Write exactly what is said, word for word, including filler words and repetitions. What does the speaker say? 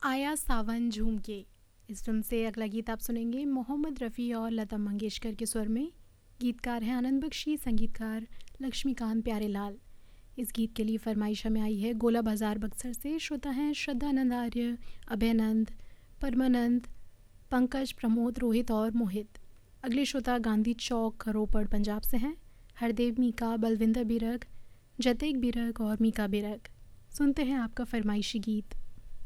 आया सावन झूम के। इस फिल्म से अगला गीत आप सुनेंगे मोहम्मद रफ़ी और लता मंगेशकर के स्वर में। गीतकार हैं आनंद बख्शी, संगीतकार लक्ष्मीकांत प्यारेलाल। इस गीत के लिए फरमाइश हमें आई है गोला बाज़ार बक्सर से। श्रोता हैं श्रद्धानंद आर्य, अभयनंद, परमानंद, पंकज, प्रमोद, रोहित और मोहित। अगले श्रोता गांधी चौक रोपड़ पंजाब से हैं। हरदेव मीका, बलविंदर बिरक, जतेक बिरक और मीका बिरक। सुनते हैं आपका फरमाइशी गीत